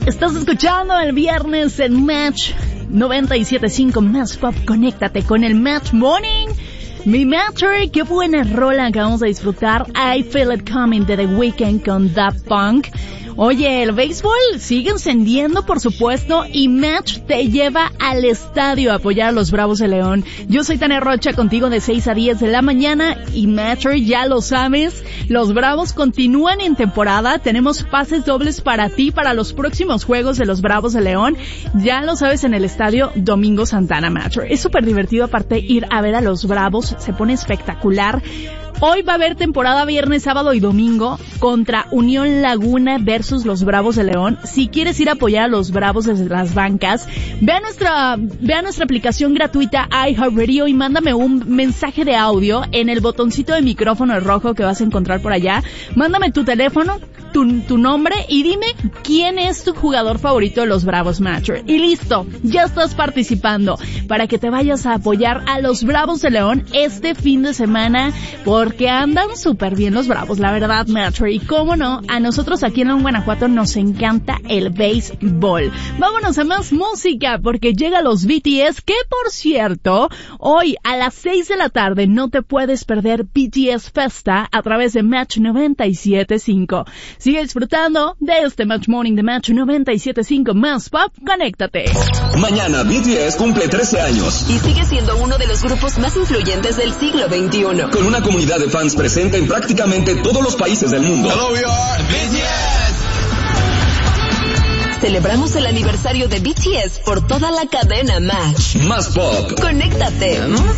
Estás escuchando el viernes en Match 97.5 Más Pop. Conéctate con el Match Morning. Mi Matcher, qué buena rola acabamos de disfrutar. I Feel It Coming de The Weeknd con Daft Punk. Oye, el béisbol sigue encendiendo, por supuesto, y Match te lleva al estadio a apoyar a los Bravos de León. Yo soy Tania Rocha, contigo de 6 a 10 de la mañana, y Matcher, ya lo sabes, los Bravos continúan en temporada. Tenemos pases dobles para ti para los próximos juegos de los Bravos de León. Ya lo sabes, en el estadio Domingo Santana. Matcher, es súper divertido, aparte ir a ver a los Bravos, se pone espectacular. Hoy va a haber temporada viernes, sábado y domingo contra Unión Laguna versus los Bravos de León. Si quieres ir a apoyar a los Bravos desde las bancas, ve a nuestra aplicación gratuita iHeartRadio y mándame un mensaje de audio en el botoncito de micrófono rojo que vas a encontrar por allá. Mándame tu teléfono, tu nombre y dime quién es tu jugador favorito de los Bravos, Matcher. Y listo, ya estás participando para que te vayas a apoyar a los Bravos de León este fin de semana, porque andan súper bien los Bravos, la verdad, Matcher. Y cómo no, a nosotros aquí en Guanajuato nos encanta el béisbol. Vámonos a más música, porque llega los BTS, que por cierto, hoy a las 6 de la tarde no te puedes perder BTS Festa a través de Match 97.5. Sigue disfrutando de este Match Morning de Match 97.5 Más Pop. Conéctate. Mañana BTS cumple 13 años. Y sigue siendo uno de los grupos más influyentes del siglo XXI. Con una comunidad de fans presente en prácticamente todos los países del mundo. Hello, we are BTS. Celebramos el aniversario de BTS por toda la cadena Match. Más Pop. Conéctate.